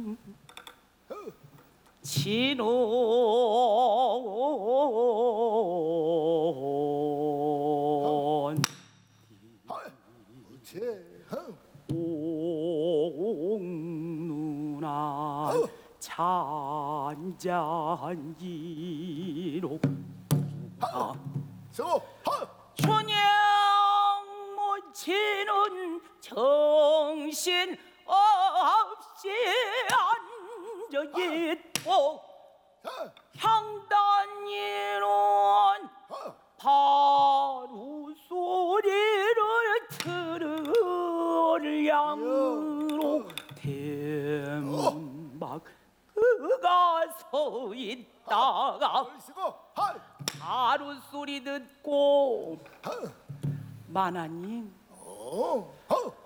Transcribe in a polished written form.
진원 옥누나 잔잔기로 춘향 모치는 정신 없이 앉아있고 향단이는 바로 소리를 들을 양으로 대문막 그가 서 있다가 바로 소리 듣고 만화님